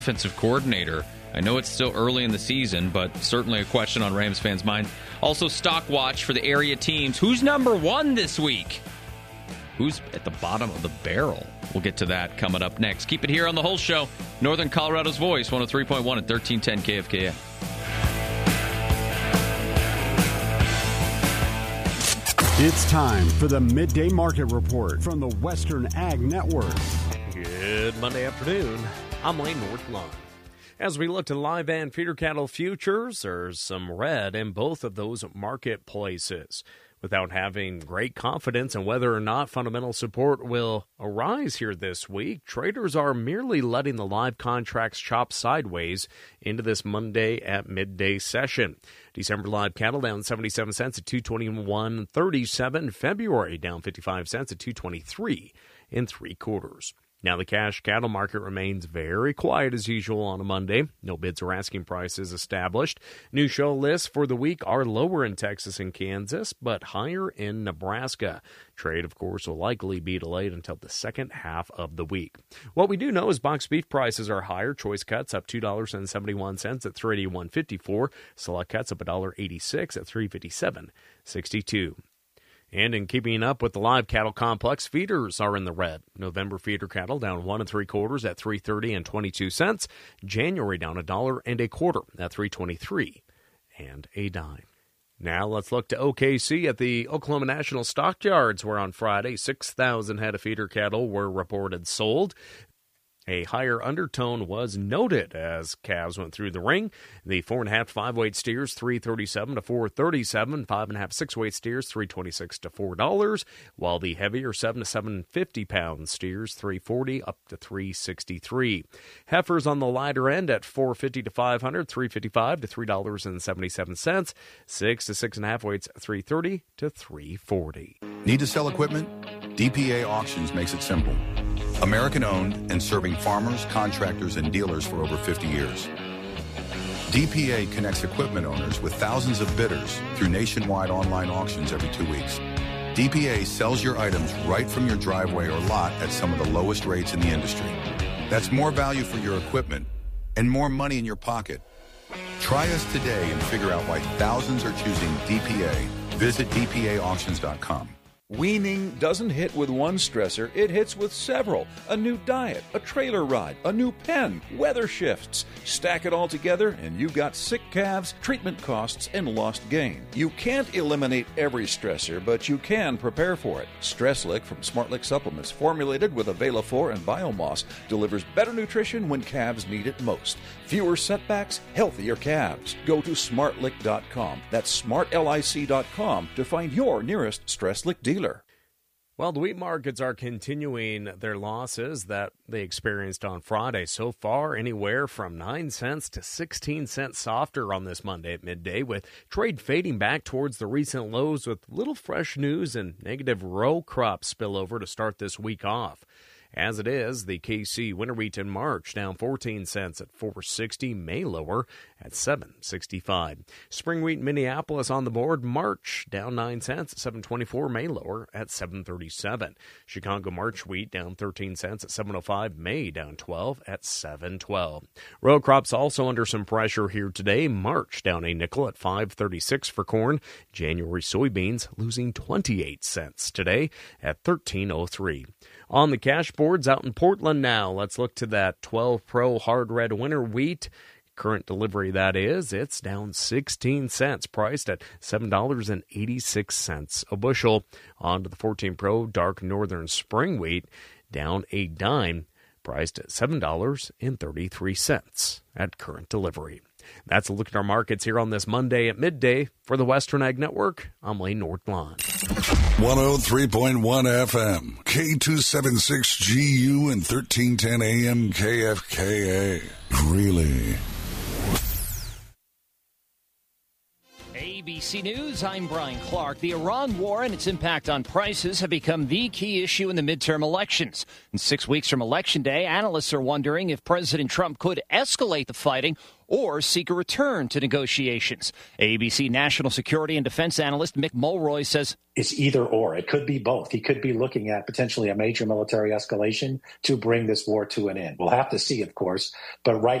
offensive coordinator. I know it's still early in the season, but certainly a question on Rams fans' mind. Also, stock watch for the area teams. Who's number one this week? Who's at the bottom of the barrel? We'll get to that coming up next. Keep it here on The Whole Show. Northern Colorado's Voice, 103.1 at 1310 KFKA. It's time for the Midday Market Report from the Western Ag Network. Good Monday afternoon. I'm Lane Northlawn. As we look to live and feeder cattle futures, there's some red in both of those marketplaces. Without having great confidence in whether or not fundamental support will arise here this week, traders are merely letting the live contracts chop sideways into this Monday at midday session. December live cattle down 77 cents at 221.37. February down 55 cents at 223 3/4. Now, the cash cattle market remains very quiet as usual on a Monday. No bids or asking prices established. New show lists for the week are lower in Texas and Kansas, but higher in Nebraska. Trade, of course, will likely be delayed until the second half of the week. What we do know is box beef prices are higher. Choice cuts up $2.71 at $381.54. Select cuts up $1.86 at $357.62. And in keeping up with the live cattle complex, feeders are in the red. November feeder cattle down 1 3/4 at $3.30.22. January down $1.25 at $3.23.10. Now let's look to OKC at the Oklahoma National Stockyards, where on Friday 6,000 head of feeder cattle were reported sold. A higher undertone was noted as calves went through the ring. The 4.5 to 5 weight steers $3.37 to $4.37, 5.5 6 weight steers $3.26 to $4, while the heavier 7 to 750 pound steers $3.40 up to $3.63. Heifers on the lighter end at $4.50 to $500, $3.55 to $3.77, 6 to 6.5 weights $3.30 to $3.40. Need to sell equipment? DPA Auctions makes it simple. American-owned and serving farmers, contractors, and dealers for over 50 years. DPA connects equipment owners with thousands of bidders through nationwide online auctions every 2 weeks. DPA sells your items right from your driveway or lot at some of the lowest rates in the industry. That's more value for your equipment and more money in your pocket. Try us today and figure out why thousands are choosing DPA. Visit dpaauctions.com. Weaning doesn't hit with one stressor, it hits with several. A new diet, a trailer ride, a new pen, weather shifts. Stack it all together and you've got sick calves, treatment costs, and lost gain. You can't eliminate every stressor, but you can prepare for it. StressLick from SmartLick Supplements, formulated with Avela-4 and Biomoss, delivers better nutrition when calves need it most. Fewer setbacks, healthier calves. Go to smartlick.com. That's smartlic.com to find your nearest StressLick dealer. Well, the wheat markets are continuing their losses that they experienced on Friday. So far, anywhere from 9 cents to 16 cents softer on this Monday at midday, with trade fading back towards the recent lows with little fresh news and negative row crop spillover to start this week off. As it is, the KC winter wheat in March down 14 cents at $4.60, May lower at $7.65. Spring wheat in Minneapolis on the board, March down 9 cents at $7.24, May lower at $7.37. Chicago March wheat down 13 cents at $7.05, May down 12 at $7.12. Row crops also under some pressure here today. March down a nickel at $5.36 for corn. January soybeans losing 28 cents today at $13.03. On the cash boards out in Portland now, let's look to that 12 Pro Hard Red Winter Wheat. Current delivery, that is, it's down 16 cents, priced at $7.86 a bushel. On to the 14 Pro Dark Northern Spring Wheat, down a dime, priced at $7.33 at current delivery. That's a look at our markets here on this Monday at midday. For the Western Ag Network, I'm Lane Northlawn. 103.1 FM, K276GU and 1310 AM KFKA. Greeley. A ABC News, I'm Brian Clark. The Iran war and its impact on prices have become the key issue in the midterm elections. In 6 weeks from Election Day, analysts are wondering if President Trump could escalate the fighting or seek a return to negotiations. ABC national security and defense analyst Mick Mulroy says it's either or. It could be both. He could be looking at potentially a major military escalation to bring this war to an end. We'll have to see, of course, but right